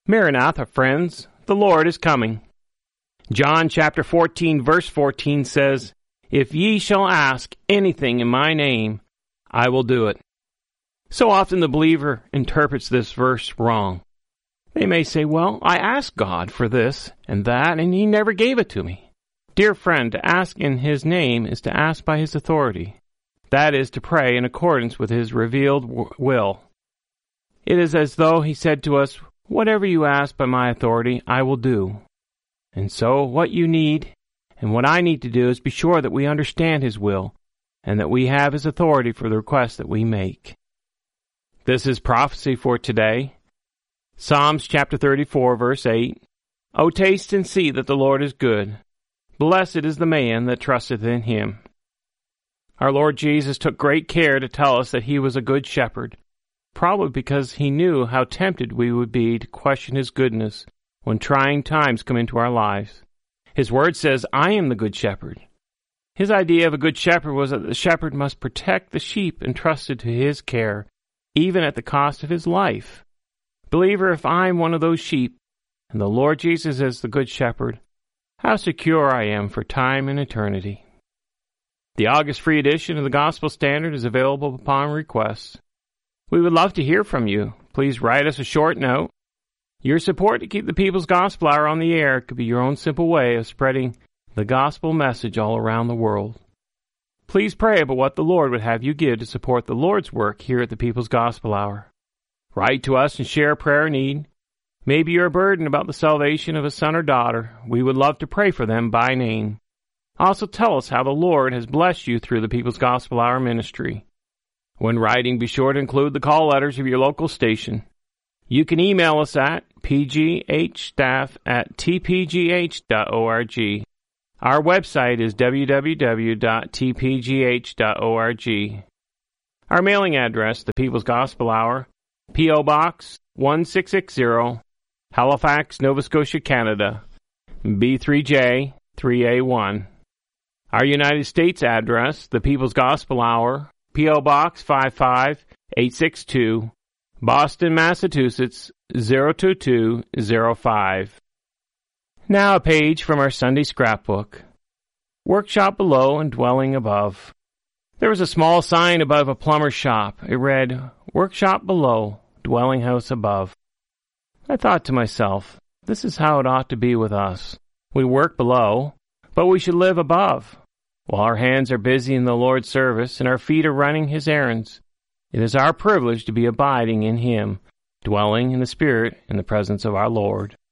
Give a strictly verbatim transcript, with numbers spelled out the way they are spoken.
Maranatha, friends, the Lord is coming. John chapter fourteen, verse fourteen says, "If ye shall ask anything in my name, I will do it." So often the believer interprets this verse wrong. They may say, "Well, I asked God for this and that, and He never gave it to me." Dear friend, to ask in His name is to ask by His authority. That is, to pray in accordance with His revealed w- will. It is as though He said to us, "Whatever you ask by my authority, I will do." And so, what you need, and what I need to do, is be sure that we understand His will, and that we have His authority for the requests that we make. This is prophecy for today. Psalms chapter thirty-four, verse eight. "O taste and see that the Lord is good. Blessed is the man that trusteth in Him." Our Lord Jesus took great care to tell us that He was a good shepherd, probably because He knew how tempted we would be to question His goodness when trying times come into our lives. His word says, "I am the good shepherd." His idea of a good shepherd was that the shepherd must protect the sheep entrusted to his care, even at the cost of his life. Believer, if I'm one of those sheep, and the Lord Jesus is the good shepherd, how secure I am for time and eternity. The August free edition of the Gospel Standard is available upon request. We would love to hear from you. Please write us a short note. Your support to keep the People's Gospel Hour on the air could be your own simple way of spreading the gospel message all around the world. Please pray about what the Lord would have you give to support the Lord's work here at the People's Gospel Hour. Write to us and share a prayer need. Maybe you're burdened about the salvation of a son or daughter. We would love to pray for them by name. Also tell us how the Lord has blessed you through the People's Gospel Hour ministry. When writing, be sure to include the call letters of your local station. You can email us at p g h staff at t p g h dot org. Our website is w w w dot t p g h dot org. Our mailing address, the People's Gospel Hour, P O Box one six six zero, Halifax, Nova Scotia, Canada, B three J three A one. Our United States address, the People's Gospel Hour, P O Box five five eight six two, Boston, Massachusetts zero two two zero five. Now a page from our Sunday scrapbook. Workshop below and dwelling above. There was a small sign above a plumber's shop. It read, "Workshop below, dwelling house above." I thought to myself, this is how it ought to be with us. We work below, but we should live above. While our hands are busy in the Lord's service and our feet are running His errands, it is our privilege to be abiding in Him, dwelling in the Spirit in the presence of our Lord.